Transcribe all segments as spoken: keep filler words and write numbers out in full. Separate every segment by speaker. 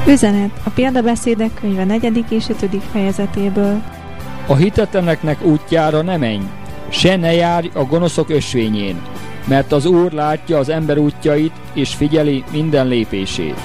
Speaker 1: Üzenet a Példabeszédek könyve negyedik és ötödik fejezetéből.
Speaker 2: A hitetleneknek útjára ne menj, se ne járj a gonoszok ösvényén, mert az Úr látja az ember útjait, és figyeli minden lépését.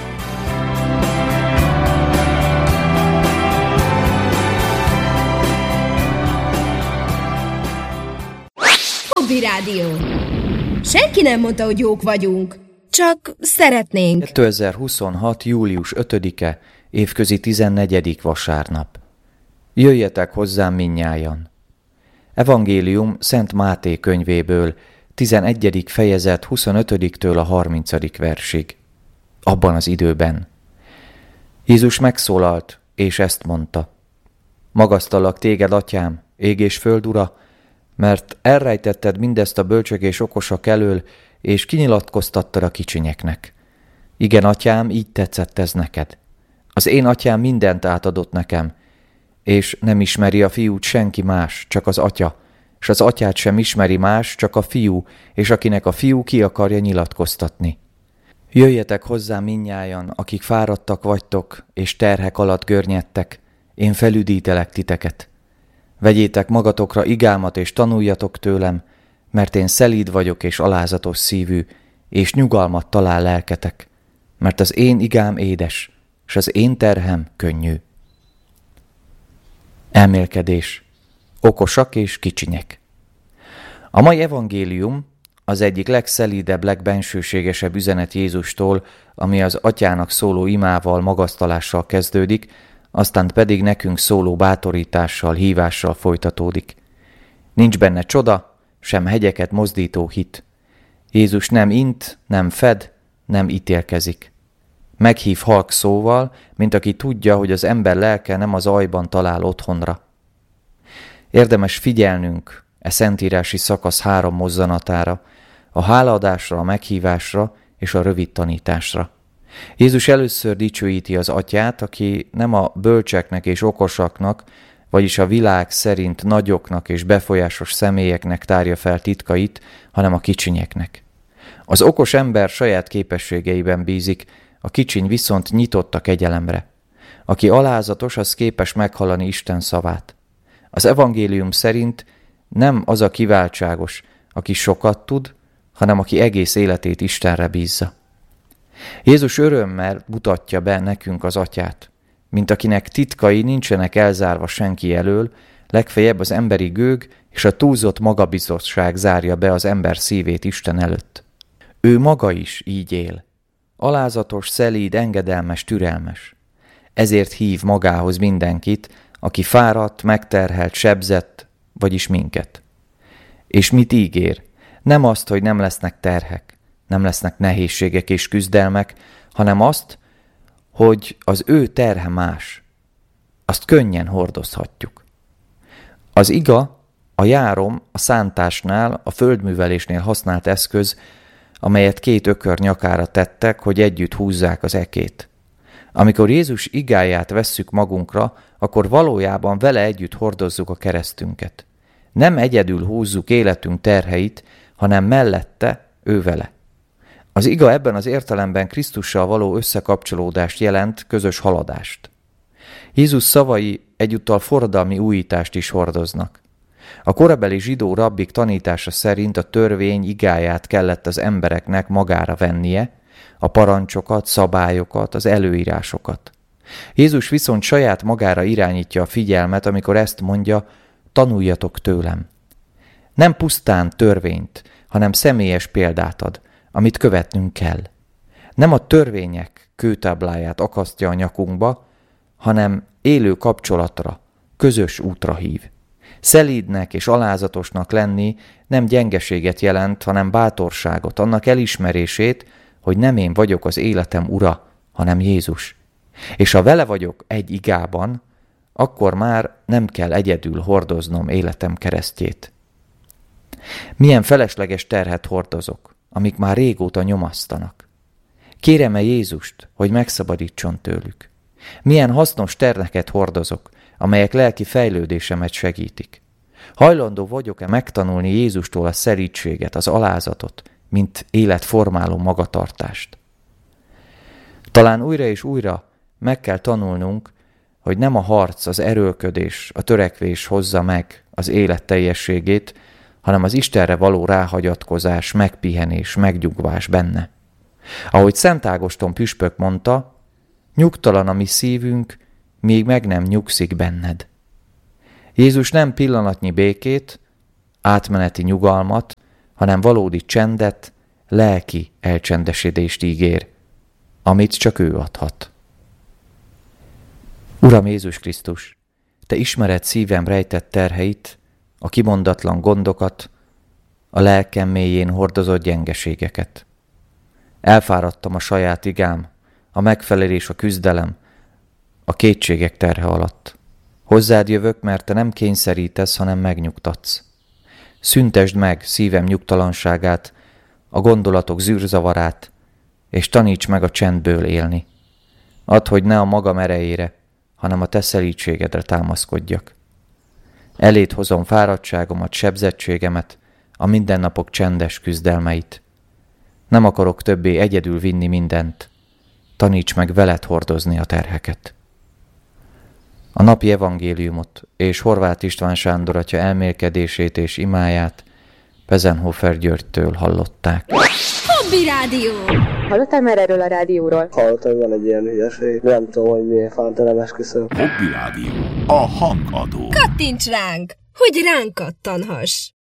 Speaker 3: Hobby Rádió. Senki nem mondta, hogy jók vagyunk, csak szeretnénk.
Speaker 4: kétezer-huszonhat. július ötödike, évközi tizennegyedik vasárnap. Jöjjetek hozzám mindnyájan. Evangélium Szent Máté könyvéből, tizenegyedik fejezet huszonötödiktől a harmincadik versig. Abban az időben. Jézus megszólalt, és ezt mondta. Magasztallak téged, atyám, ég és föld ura, mert elrejtetted mindezt a bölcsök és okosak elől, és kinyilatkoztattad a kicsinyeknek. Igen, atyám, így tetszett ez neked. Az én atyám mindent átadott nekem, és nem ismeri a fiút senki más, csak az atya, és az atyát sem ismeri más, csak a fiú, és akinek a fiú ki akarja nyilatkoztatni. Jöjjetek hozzám mindnyájan, akik fáradtak vagytok, és terhek alatt görnyedtek, én felüdítelek titeket. Vegyétek magatokra igámat, és tanuljatok tőlem, mert én szelíd vagyok és alázatos szívű, és nyugalmat talál lelketek, mert az én igám édes, és az én terhem könnyű. Elmélkedés. Okosak és kicsinyek. A mai evangélium az egyik legszelídebb, legbensőségesebb üzenet Jézustól, ami az atyának szóló imával, magasztalással kezdődik, aztán pedig nekünk szóló bátorítással, hívással folytatódik. Nincs benne csoda, sem hegyeket mozdító hit. Jézus nem int, nem fed, nem ítélkezik. Meghív halk szóval, mint aki tudja, hogy az ember lelke nem az aljban talál otthonra. Érdemes figyelnünk e szentírási szakasz három mozzanatára, a hálaadásra, a meghívásra és a rövid tanításra. Jézus először dicsőíti az atyát, aki nem a bölcseknek és okosaknak, vagyis a világ szerint nagyoknak és befolyásos személyeknek tárja fel titkait, hanem a kicsinyeknek. Az okos ember saját képességeiben bízik, a kicsiny viszont nyitott a kegyelemre. Aki alázatos, az képes meghallani Isten szavát. Az evangélium szerint nem az a kiváltságos, aki sokat tud, hanem aki egész életét Istenre bízza. Jézus örömmel mutatja be nekünk az atyát, mint akinek titkai nincsenek elzárva senki elől, legfeljebb az emberi gőg és a túlzott magabiztosság zárja be az ember szívét Isten előtt. Ő maga is így él. Alázatos, szelíd, engedelmes, türelmes. Ezért hív magához mindenkit, aki fáradt, megterhelt, sebzett, vagyis minket. És mit ígér? Nem azt, hogy nem lesznek terhek, nem lesznek nehézségek és küzdelmek, hanem azt, hogy az ő terhe más. Azt könnyen hordozhatjuk. Az iga, a járom, a szántásnál, a földművelésnél használt eszköz, amelyet két ökör nyakára tettek, hogy együtt húzzák az ekét. Amikor Jézus igáját vesszük magunkra, akkor valójában vele együtt hordozzuk a keresztünket. Nem egyedül húzzuk életünk terheit, hanem mellette ő vele. Az iga ebben az értelemben Krisztussal való összekapcsolódást jelent, közös haladást. Jézus szavai egyúttal forradalmi újítást is hordoznak. A korabeli zsidó rabbik tanítása szerint a törvény igáját kellett az embereknek magára vennie, a parancsokat, szabályokat, az előírásokat. Jézus viszont saját magára irányítja a figyelmet, amikor ezt mondja, tanuljatok tőlem. Nem pusztán törvényt, hanem személyes példát ad, amit követnünk kell. Nem a törvények kőtábláját akasztja a nyakunkba, hanem élő kapcsolatra, közös útra hív. Szelídnek és alázatosnak lenni nem gyengeséget jelent, hanem bátorságot, annak elismerését, hogy nem én vagyok az életem ura, hanem Jézus. És ha vele vagyok egy igában, akkor már nem kell egyedül hordoznom életem keresztjét. Milyen felesleges terhet hordozok, amik már régóta nyomasztanak. Kérem-e Jézust, hogy megszabadítson tőlük? Milyen hasznos terheket hordozok, amelyek lelki fejlődésemet segítik? Hajlandó vagyok-e megtanulni Jézustól a szelídséget, az alázatot, mint életformáló magatartást? Talán újra és újra meg kell tanulnunk, hogy nem a harc, az erőlködés, a törekvés hozza meg az élet teljességét, hanem az Istenre való ráhagyatkozás, megpihenés, megnyugvás benne. Ahogy Szent Ágoston püspök mondta, nyugtalan a mi szívünk, míg meg nem nyugszik benned. Jézus nem pillanatnyi békét, átmeneti nyugalmat, hanem valódi csendet, lelki elcsendesedést ígér, amit csak ő adhat. Uram Jézus Krisztus, Te ismered szívem rejtett terheit, a kimondatlan gondokat, a lelkem mélyén hordozott gyengeségeket. Elfáradtam a saját igám, a megfelelés, a küzdelem, a kétségek terhe alatt. Hozzád jövök, mert Te nem kényszerítesz, hanem megnyugtatsz. Szüntesd meg szívem nyugtalanságát, a gondolatok zűrzavarát, és taníts meg a csendből élni. Add, hogy ne a magam erejére, hanem a Te szelídségedre támaszkodjak. Eléd hozom fáradtságomat, sebzettségemet, a mindennapok csendes küzdelmeit. Nem akarok többé egyedül vinni mindent, taníts meg veled hordozni a terheket. A napi evangéliumot és Horváth István Sándor atya elmélkedését és imáját Pezenhofer Györgytől hallották.
Speaker 3: Hobby Rádió!
Speaker 5: Hallottál már erről a rádióról?
Speaker 6: Hallottam, hogy van egy ilyen hülyeség. Nem tudom, hogy miért fánt, nem esküszöm.
Speaker 7: Hobby Rádió. A hangadó.
Speaker 3: Kattints ránk, hogy ránk kattanhass!